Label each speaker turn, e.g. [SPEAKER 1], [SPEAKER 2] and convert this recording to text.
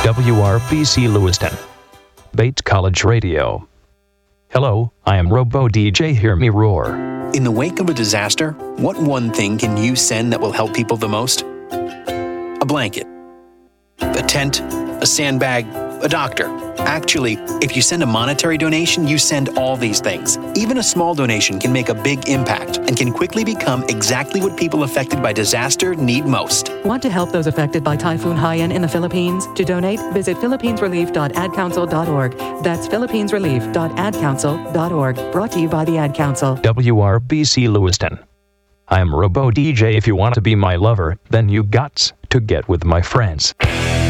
[SPEAKER 1] WRBC Lewiston. Bates College Radio. Hello, I am Robo DJ Hear Me Roar.
[SPEAKER 2] In the wake of a disaster, what one thing can you send that will help people the most? A blanket, a tent, a sandbag, a doctor. Actually, if you send a monetary donation, you send all these things. Even a small donation can make a big impact and can quickly become exactly what people affected by disaster need most.
[SPEAKER 3] Want to help those affected by Typhoon Haiyan in the Philippines? To donate, visit philippinesrelief.adcouncil.org. That's philippinesrelief.adcouncil.org. Brought to you by the Ad Council.
[SPEAKER 1] WRBC Lewiston. I am Robo DJ. If you want to be my lover, then you gots to get with my friends.